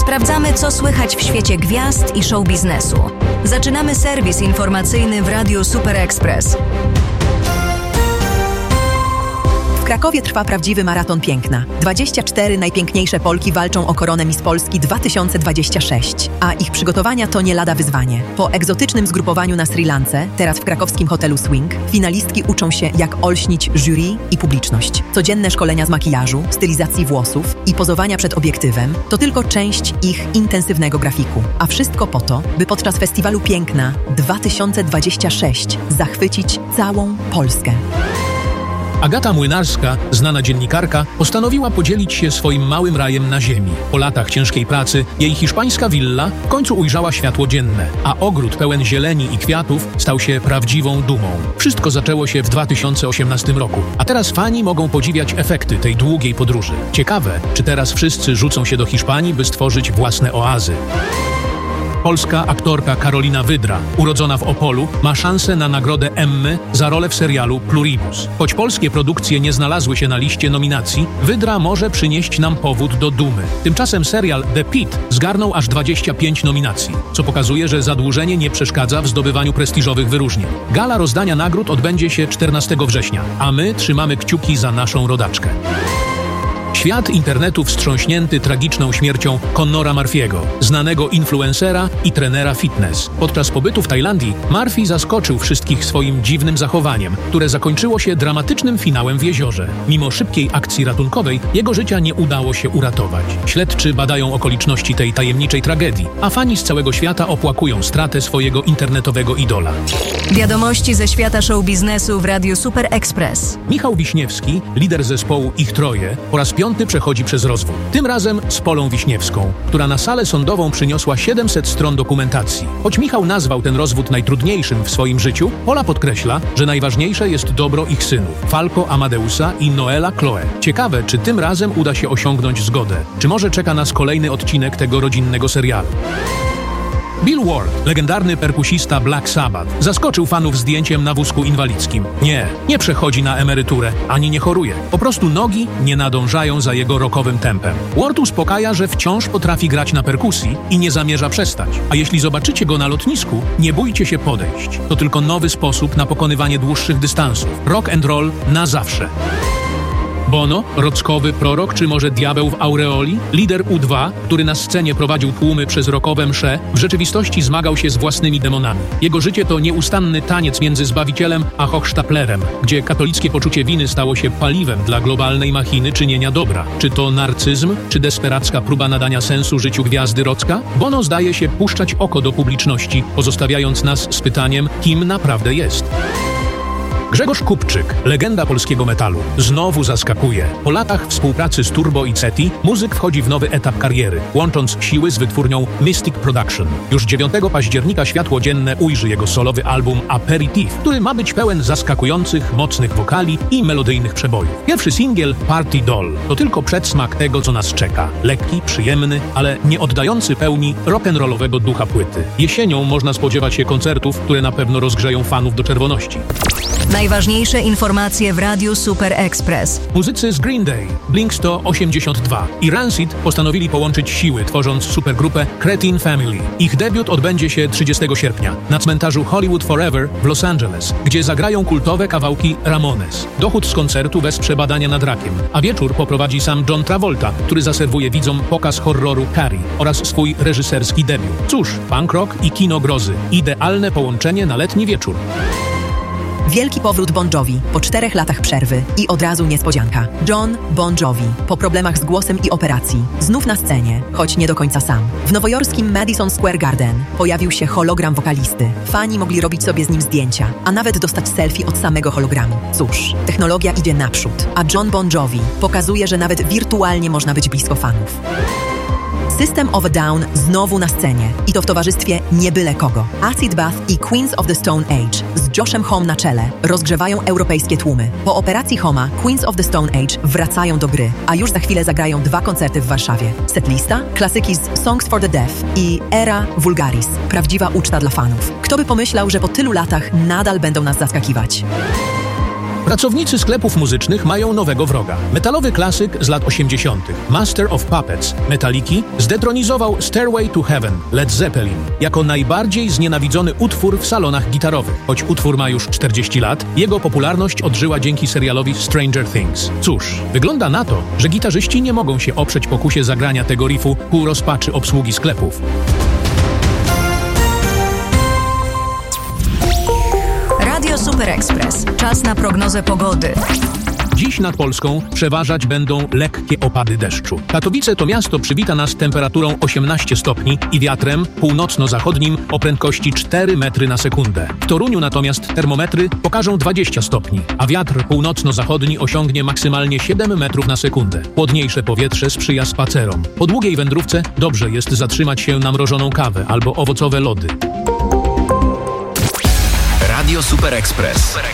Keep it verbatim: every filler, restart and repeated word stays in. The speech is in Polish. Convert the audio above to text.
Sprawdzamy, co słychać w świecie gwiazd i show biznesu. Zaczynamy serwis informacyjny w Radiu Super Express. W Krakowie trwa prawdziwy maraton piękna. dwadzieścia cztery najpiękniejsze Polki walczą o koronę Miss Polski dwa tysiące dwudziesty szósty, a ich przygotowania to nie lada wyzwanie. Po egzotycznym zgrupowaniu na Sri Lance, teraz w krakowskim hotelu Swing, finalistki uczą się, jak olśnić jury i publiczność. Codzienne szkolenia z makijażu, stylizacji włosów i pozowania przed obiektywem to tylko część ich intensywnego grafiku. A wszystko po to, by podczas Festiwalu Piękna dwa tysiące dwudziesty szósty zachwycić całą Polskę. Agata Młynarska, znana dziennikarka, postanowiła podzielić się swoim małym rajem na ziemi. Po latach ciężkiej pracy jej hiszpańska willa w końcu ujrzała światło dzienne, a ogród pełen zieleni i kwiatów stał się prawdziwą dumą. Wszystko zaczęło się w dwa tysiące osiemnastym roku, a teraz fani mogą podziwiać efekty tej długiej podróży. Ciekawe, czy teraz wszyscy rzucą się do Hiszpanii, by stworzyć własne oazy. Polska aktorka Karolina Wydra, urodzona w Opolu, ma szansę na nagrodę Emmy za rolę w serialu Pluribus. Choć polskie produkcje nie znalazły się na liście nominacji, Wydra może przynieść nam powód do dumy. Tymczasem serial The Pitt zgarnął aż dwadzieścia pięć nominacji, co pokazuje, że zadłużenie nie przeszkadza w zdobywaniu prestiżowych wyróżnień. Gala rozdania nagród odbędzie się czternastego września, a my trzymamy kciuki za naszą rodaczkę. Świat internetu wstrząśnięty tragiczną śmiercią Connora Murphy'ego, znanego influencera i trenera fitness. Podczas pobytu w Tajlandii Murphy zaskoczył wszystkich swoim dziwnym zachowaniem, które zakończyło się dramatycznym finałem w jeziorze. Mimo szybkiej akcji ratunkowej jego życia nie udało się uratować. Śledczy badają okoliczności tej tajemniczej tragedii, a fani z całego świata opłakują stratę swojego internetowego idola. Wiadomości ze świata show biznesu w Radiu Super Express. Michał Wiśniewski, lider zespołu Ich Troje, po raz piąty przechodzi przez rozwód. Tym razem z Polą Wiśniewską, która na salę sądową przyniosła siedemset stron dokumentacji. Choć Michał nazwał ten rozwód najtrudniejszym w swoim życiu, Pola podkreśla, że najważniejsze jest dobro ich synów, Falco Amadeusa i Noela Chloe. Ciekawe, czy tym razem uda się osiągnąć zgodę. Czy może czeka nas kolejny odcinek tego rodzinnego serialu. Bill Ward, legendarny perkusista Black Sabbath, zaskoczył fanów zdjęciem na wózku inwalidzkim. Nie, nie przechodzi na emeryturę, ani nie choruje. Po prostu nogi nie nadążają za jego rockowym tempem. Ward uspokaja, że wciąż potrafi grać na perkusji i nie zamierza przestać. A jeśli zobaczycie go na lotnisku, nie bójcie się podejść. To tylko nowy sposób na pokonywanie dłuższych dystansów. Rock and roll na zawsze. Bono, rockowy prorok, czy może diabeł w aureoli? Lider U dwa, który na scenie prowadził tłumy przez rockowe msze, w rzeczywistości zmagał się z własnymi demonami. Jego życie to nieustanny taniec między Zbawicielem a Hochsztaplerem, gdzie katolickie poczucie winy stało się paliwem dla globalnej machiny czynienia dobra. Czy to narcyzm, czy desperacka próba nadania sensu życiu gwiazdy rocka? Bono zdaje się puszczać oko do publiczności, pozostawiając nas z pytaniem, kim naprawdę jest. Grzegorz Kupczyk, legenda polskiego metalu, znowu zaskakuje. Po latach współpracy z Turbo i Ceti, muzyk wchodzi w nowy etap kariery, łącząc siły z wytwórnią Mystic Production. Już dziewiątego października światło dzienne ujrzy jego solowy album Aperitif, który ma być pełen zaskakujących, mocnych wokali i melodyjnych przebojów. Pierwszy singiel Party Doll to tylko przedsmak tego, co nas czeka. Lekki, przyjemny, ale nie oddający pełni rock'n'rollowego ducha płyty. Jesienią można spodziewać się koncertów, które na pewno rozgrzeją fanów do czerwoności. Najważniejsze informacje w Radiu Super Express. Muzycy z Green Day, Blink sto osiemdziesiąt dwa i Rancid postanowili połączyć siły, tworząc supergrupę Cretin Family. Ich debiut odbędzie się trzydziestego sierpnia na cmentarzu Hollywood Forever w Los Angeles, gdzie zagrają kultowe kawałki Ramones. Dochód z koncertu wesprze badania nad rakiem, a wieczór poprowadzi sam John Travolta, który zaserwuje widzom pokaz horroru Carrie oraz swój reżyserski debiut. Cóż, punk rock i kino grozy. Idealne połączenie na letni wieczór. Wielki powrót Bon Jovi po czterech latach przerwy i od razu niespodzianka. John Bon Jovi po problemach z głosem i operacji znów na scenie, choć nie do końca sam. W nowojorskim Madison Square Garden pojawił się hologram wokalisty. Fani mogli robić sobie z nim zdjęcia, a nawet dostać selfie od samego hologramu. Cóż, technologia idzie naprzód, a John Bon Jovi pokazuje, że nawet wirtualnie można być blisko fanów. System of a Down znowu na scenie i to w towarzystwie nie byle kogo. Acid Bath i Queens of the Stone Age z Joshem Homme na czele rozgrzewają europejskie tłumy. Po operacji Homma Queens of the Stone Age wracają do gry, a już za chwilę zagrają dwa koncerty w Warszawie. Setlista, klasyki z Songs for the Deaf i Era Vulgaris. Prawdziwa uczta dla fanów. Kto by pomyślał, że po tylu latach nadal będą nas zaskakiwać. Pracownicy sklepów muzycznych mają nowego wroga. Metalowy klasyk z lat osiemdziesiątych. Master of Puppets Metaliki zdetronizował Stairway to Heaven Led Zeppelin jako najbardziej znienawidzony utwór w salonach gitarowych. Choć utwór ma już czterdzieści lat, jego popularność odżyła dzięki serialowi Stranger Things. Cóż, wygląda na to, że gitarzyści nie mogą się oprzeć pokusie zagrania tego riffu ku rozpaczy obsługi sklepów. Radio Super Express. Czas na prognozę pogody. Dziś nad Polską przeważać będą lekkie opady deszczu. Katowice to miasto przywita nas temperaturą osiemnaście stopni i wiatrem północno-zachodnim o prędkości cztery metry na sekundę. W Toruniu natomiast termometry pokażą dwadzieścia stopni, a wiatr północno-zachodni osiągnie maksymalnie siedem metrów na sekundę. Chłodniejsze powietrze sprzyja spacerom. Po długiej wędrówce dobrze jest zatrzymać się na mrożoną kawę albo owocowe lody. Radio Super Express.